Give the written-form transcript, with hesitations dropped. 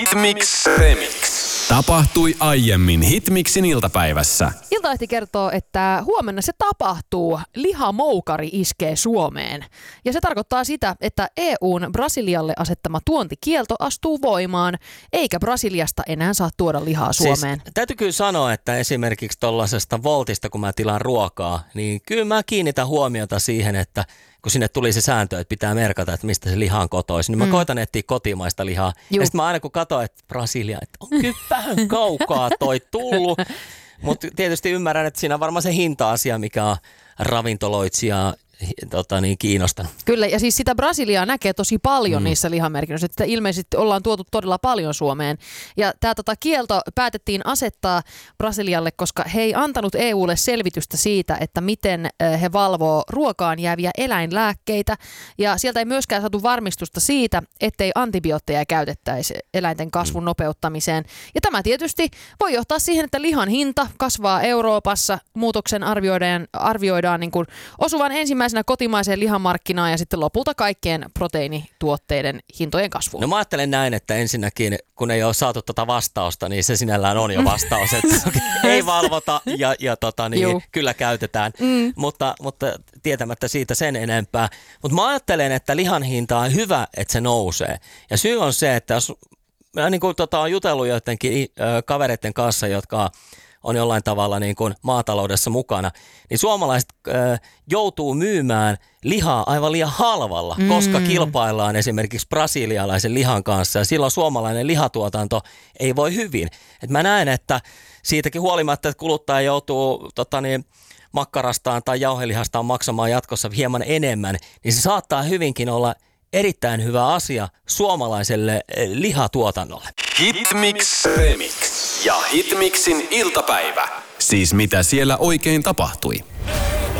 Hitmix Remix. Tapahtui aiemmin Hitmixin iltapäivässä. Iltalehti kertoo, että huomenna se tapahtuu. Lihamoukari iskee Suomeen. Ja se tarkoittaa sitä, että EUn Brasilialle asettama tuontikielto astuu voimaan, eikä Brasiliasta enää saa tuoda lihaa Suomeen. Siis, täytyy kyllä sanoa, että esimerkiksi tuollaisesta Woltista, kun mä tilaan ruokaa, niin kyllä mä kiinnitän huomiota siihen, että kun sinne tuli se sääntö, että pitää merkata, että mistä se liha on kotoisin, niin mä koitan etsiä kotimaista lihaa. Ja sitten mä aina kun katsoin, että Brasilia, että on kyllä vähän kaukaa toi tullut. Mutta tietysti ymmärrän, että siinä on varmaan se hinta-asia, mikä on ravintoloitsijaa kiinnostanut. Kyllä, ja siis sitä Brasiliaa näkee tosi paljon niissä lihamerkinnöissä, että ilmeisesti ollaan tuotu todella paljon Suomeen. Ja tämä kielto päätettiin asettaa Brasilialle, koska he ei antanut EUlle selvitystä siitä, että miten he valvoo ruokaan jääviä eläinlääkkeitä. Ja sieltä ei myöskään saatu varmistusta siitä, ettei antibiootteja käytettäisi eläinten kasvun nopeuttamiseen. Ja tämä tietysti voi johtaa siihen, että lihan hinta kasvaa Euroopassa. Muutoksen arvioidaan niin kuin osuvan ensimmäisenä kotimaiseen lihamarkkinaan ja sitten lopulta kaikkien proteiinituotteiden hintojen kasvuun. No mä ajattelen näin, että ensinnäkin kun ei ole saatu vastausta, niin se sinällään on jo vastaus, että ei valvota ja kyllä käytetään, mutta tietämättä siitä sen enempää. Mutta mä ajattelen, että lihan hinta on hyvä, että se nousee. Ja syy on se, että jos mä on jutellut joidenkin kavereiden kanssa, jotka on jollain tavalla niin kuin maataloudessa mukana, niin suomalaiset joutuu myymään lihaa aivan liian halvalla, koska kilpaillaan esimerkiksi brasilialaisen lihan kanssa ja silloin suomalainen lihatuotanto ei voi hyvin. Et mä näen, että siitäkin huolimatta, että kuluttaja joutuu makkarastaan tai jauhelihastaan maksamaan jatkossa hieman enemmän, niin se saattaa hyvinkin olla erittäin hyvä asia suomalaiselle lihatuotannolle. Hitmix Remix ja Hitmixin iltapäivä. Siis mitä siellä oikein tapahtui?